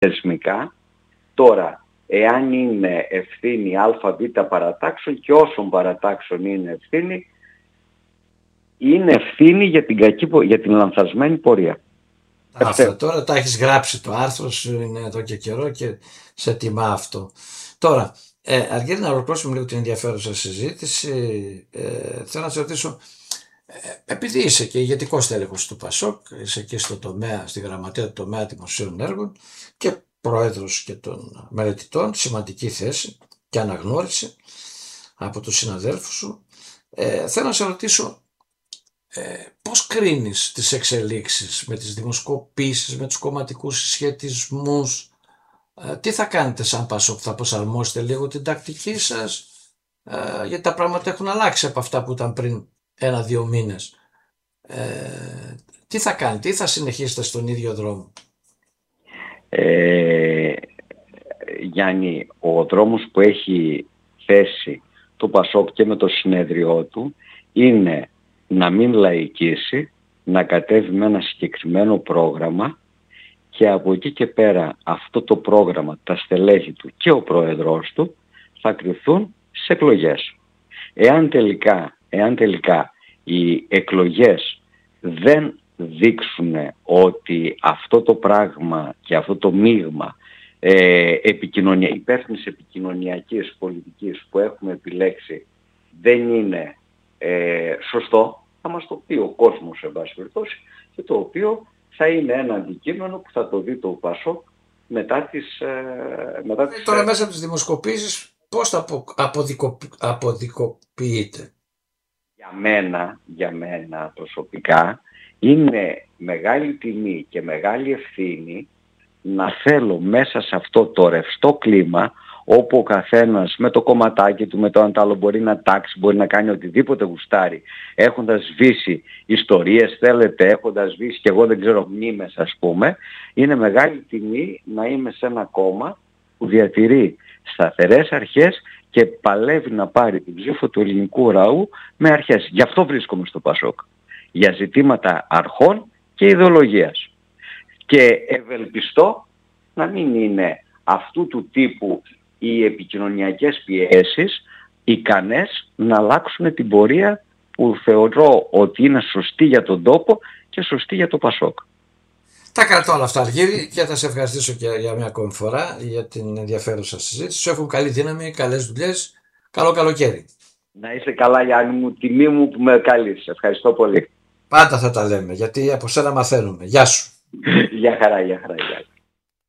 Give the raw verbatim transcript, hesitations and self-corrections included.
θεσμικά. Τώρα, εάν είναι ευθύνη ΑΒ παρατάξεων και όσων παρατάξεων είναι ευθύνη, είναι ευθύνη για την, κακή, για την λανθασμένη πορεία. Αυτά τώρα τα έχεις γράψει, το άρθρο σου είναι εδώ και καιρό και σε τιμά αυτό. Τώρα, ε, αρκεί να ολοκληρώσουμε λίγο την ενδιαφέρουσα συζήτηση, ε, θέλω να σε ρωτήσω, ε, επειδή είσαι και ηγετικός τέλεχος του ΠΑΣΟΚ, είσαι και στο τομέα, στη γραμματεία του τομέα δημοσίων έργων και πρόεδρος και των μελετητών, σημαντική θέση και αναγνώριση από τους συναδέλφους σου, ε, θέλω να σε ρωτήσω, Ε, πώς κρίνεις τις εξελίξεις με τις δημοσκοπήσεις, με τους κομματικούς συσχετισμούς, ε, τι θα κάνετε σαν ΠΑΣΟΚ, θα προσαρμόσετε λίγο την τακτική σας, ε, γιατί τα πράγματα έχουν αλλάξει από αυτά που ήταν πριν ένα-δύο μήνες. Ε, τι θα κάνετε ή θα συνεχίσετε στον ίδιο δρόμο? Ε, Γιάννη, ο δρόμος που έχει θέσει το ΠΑΣΟΚ και με το συνέδριό του είναι να μην λαϊκίσει, να κατέβει με ένα συγκεκριμένο πρόγραμμα και από εκεί και πέρα αυτό το πρόγραμμα, τα στελέχη του και ο πρόεδρος του θα κριθούν σε εκλογές. Εάν τελικά, εάν τελικά οι εκλογές δεν δείξουν ότι αυτό το πράγμα και αυτό το μείγμα ε, επικοινωνια, υπεύθυνης επικοινωνιακής πολιτικής που έχουμε επιλέξει δεν είναι ε, σωστό, θα μας το πει ο κόσμος σε βάση περιπτώσει, και το οποίο θα είναι ένα αντικείμενο που θα το δει το ΠΑΣΟΚ μετά τις... Ε, μετά τις τώρα μέσα από τις δημοσκοπήσεις πώς θα απο, αποδικο, αποδικοποιείτε? Για μένα, για μένα προσωπικά είναι μεγάλη τιμή και μεγάλη ευθύνη να θέλω μέσα σε αυτό το ρευστό κλίμα, όπου ο καθένας με το κομματάκι του, με το αντάλλο μπορεί να τάξει, μπορεί να κάνει οτιδήποτε γουστάρει, έχοντας σβήσει ιστορίες, θέλετε, έχοντας σβήσει και εγώ δεν ξέρω μνήμες ας πούμε, είναι μεγάλη τιμή να είμαι σε ένα κόμμα που διατηρεί σταθερές αρχές και παλεύει να πάρει την ψήφο του ελληνικού λαού με αρχές. Γι' αυτό βρίσκομαι στο ΠΑΣΟΚ. Για ζητήματα αρχών και ιδεολογίας. Και ευελπιστώ να μην είναι αυτού του τύπου οι επικοινωνιακές πιέσεις ικανές να αλλάξουν την πορεία που θεωρώ ότι είναι σωστή για τον τόπο και σωστή για το ΠΑΣΟΚ. Τα κρατώ όλα αυτά, Αργύρη, και θα σε ευχαριστήσω και για μια ακόμη φορά για την ενδιαφέρουσα συζήτηση. Σου εύχομαι καλή δύναμη, καλές δουλειές, καλό καλοκαίρι. Να είσαι καλά, Γιάννη μου, τιμή μου που με καλείς. Ευχαριστώ πολύ. Πάντα θα τα λέμε, γιατί από σένα μαθαίνουμε. Γεια σου. Γεια χαρά, γεια χαρά, γεια.